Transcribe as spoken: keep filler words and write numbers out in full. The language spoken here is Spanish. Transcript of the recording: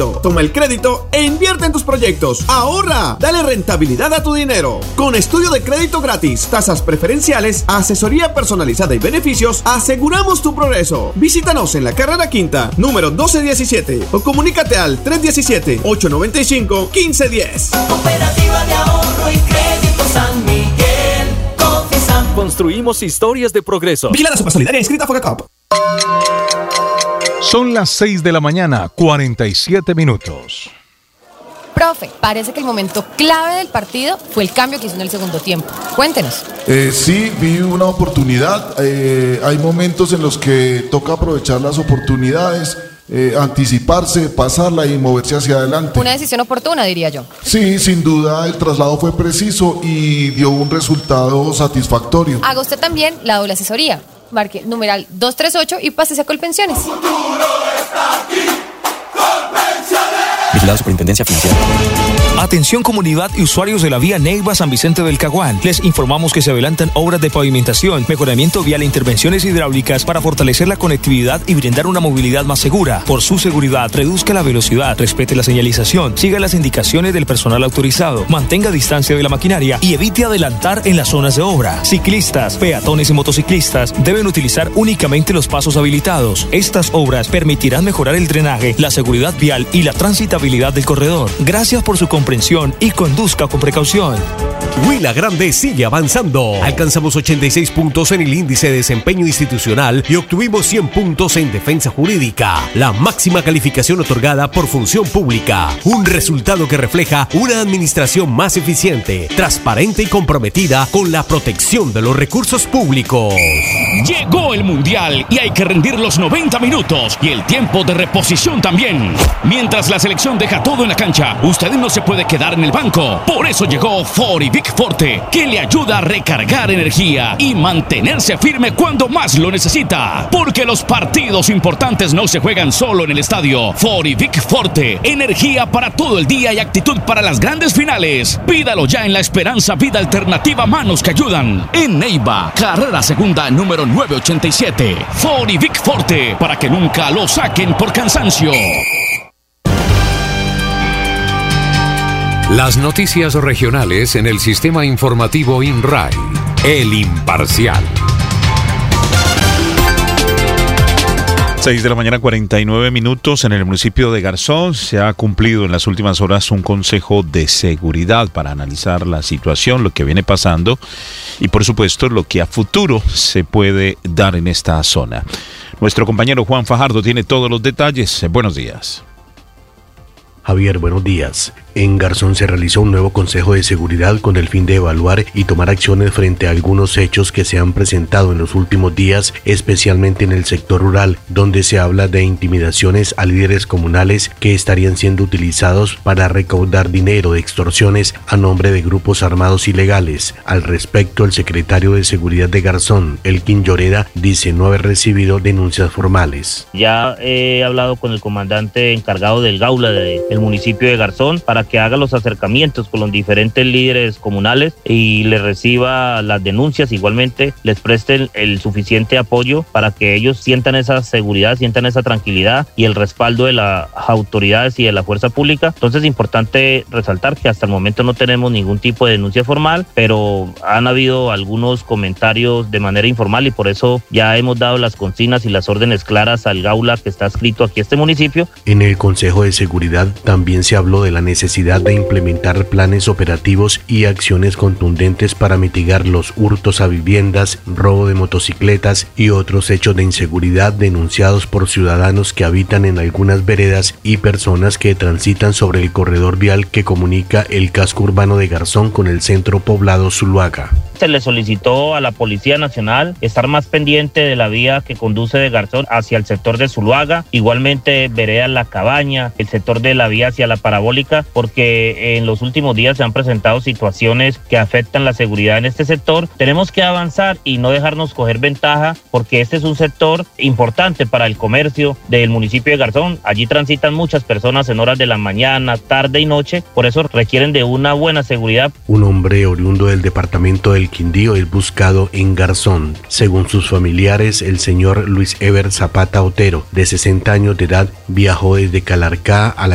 Toma el crédito e invierte en tus proyectos. Ahorra, dale rentabilidad a tu dinero. Con estudio de crédito gratis, tasas preferenciales, asesoría personalizada y beneficios, aseguramos tu progreso. Visítanos en la Carrera Quinta, número doce diecisiete, o comunícate al tres uno siete, ocho nueve cinco, uno cinco uno cero. Cooperativa de Ahorro y Crédito San Miguel. Confisam. Construimos historias de progreso. Vigilada Supersolidaria inscrita Fogacop. Son las seis de la mañana, cuarenta y siete minutos. Profe, parece que el momento clave del partido fue el cambio que hizo en el segundo tiempo. Cuéntenos. Eh, sí, vi una oportunidad. Eh, hay momentos en los que toca aprovechar las oportunidades, eh, anticiparse, pasarla y moverse hacia adelante. Una decisión oportuna, diría yo. Sí, sin duda el traslado fue preciso y dio un resultado satisfactorio. Haga usted también la doble asesoría. Marque numeral dos tres ocho y pásese a Colpensiones. El futuro está aquí. Colpensiones. Vigilado Superintendencia Financiera. Atención comunidad y usuarios de la vía Neiva San Vicente del Caguán. Les informamos que se adelantan obras de pavimentación, mejoramiento vial e intervenciones hidráulicas para fortalecer la conectividad y brindar una movilidad más segura. Por su seguridad, reduzca la velocidad, respete la señalización, siga las indicaciones del personal autorizado, mantenga distancia de la maquinaria y evite adelantar en las zonas de obra. Ciclistas, peatones y motociclistas deben utilizar únicamente los pasos habilitados. Estas obras permitirán mejorar el drenaje, la seguridad vial y la transitabilidad del corredor. Gracias por su comprensión y conduzca con precaución. Huila Grande sigue avanzando. Alcanzamos ochenta y seis puntos en el índice de desempeño institucional y obtuvimos cien puntos en defensa jurídica, la máxima calificación otorgada por función pública. Un resultado que refleja una administración más eficiente, transparente y comprometida con la protección de los recursos públicos. Llegó el Mundial y hay que rendir los noventa minutos y el tiempo de reposición también. Mientras la selección deja todo en la cancha, usted no se puede quedar en el banco. Por eso llegó Forivic Forte, que le ayuda a recargar energía y mantenerse firme cuando más lo necesita. Porque los partidos importantes no se juegan solo en el estadio. Forivic Forte, energía para todo el día y actitud para las grandes finales. Pídalo ya en la Esperanza Vida Alternativa Manos que Ayudan. En Neiva, carrera segunda número nueve ochenta y siete. Forivic Forte, para que nunca lo saquen por cansancio. Las noticias regionales en el sistema informativo INRAI, El Imparcial. seis de la mañana, cuarenta y nueve minutos. En el municipio de Garzón se ha cumplido en las últimas horas un consejo de seguridad para analizar la situación, lo que viene pasando y por supuesto lo que a futuro se puede dar en esta zona. Nuestro compañero Juan Fajardo tiene todos los detalles. Buenos días. Javier, buenos días. En Garzón se realizó un nuevo consejo de seguridad con el fin de evaluar y tomar acciones frente a algunos hechos que se han presentado en los últimos días, especialmente en el sector rural, donde se habla de intimidaciones a líderes comunales que estarían siendo utilizados para recaudar dinero de extorsiones a nombre de grupos armados ilegales. Al respecto, el secretario de Seguridad de Garzón, Elkin Lloreda, dice no haber recibido denuncias formales. Ya he hablado con el comandante encargado del Gaula del municipio de Garzón para que haga los acercamientos con los diferentes líderes comunales y les reciba las denuncias, igualmente les preste el, el suficiente apoyo para que ellos sientan esa seguridad, sientan esa tranquilidad y el respaldo de las autoridades y de la fuerza pública. Entonces es importante resaltar que hasta el momento no tenemos ningún tipo de denuncia formal, pero han habido algunos comentarios de manera informal y por eso ya hemos dado las consignas y las órdenes claras al Gaula que está adscrito aquí a este municipio. En el Consejo de Seguridad también se habló de la necesidad de implementar planes operativos y acciones contundentes para mitigar los hurtos a viviendas, robo de motocicletas y otros hechos de inseguridad denunciados por ciudadanos que habitan en algunas veredas y personas que transitan sobre el corredor vial que comunica el casco urbano de Garzón con el centro poblado Zuluaga. Se le solicitó a la Policía Nacional estar más pendiente de la vía que conduce de Garzón hacia el sector de Zuluaga, igualmente vereda La Cabaña, el sector de la vía hacia la parabólica, porque en los últimos días se han presentado situaciones que afectan la seguridad en este sector. Tenemos que avanzar y no dejarnos coger ventaja, porque este es un sector importante para el comercio del municipio de Garzón. Allí transitan muchas personas en horas de la mañana, tarde y noche, por eso requieren de una buena seguridad. Un hombre oriundo del departamento del Quindío es buscado en Garzón. Según sus familiares, el señor Luis Ever Zapata Otero, de sesenta años de edad, viajó desde Calarcá a la